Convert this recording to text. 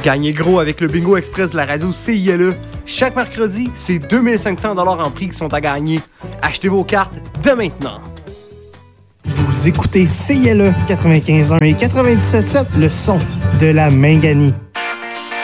Gagnez gros avec le Bingo Express de la radio CILE. Chaque mercredi, c'est 2500 $ en prix qui sont à gagner. Achetez vos cartes dès maintenant. Vous écoutez CILE 95.1 et 97.7, le son de la Minganie.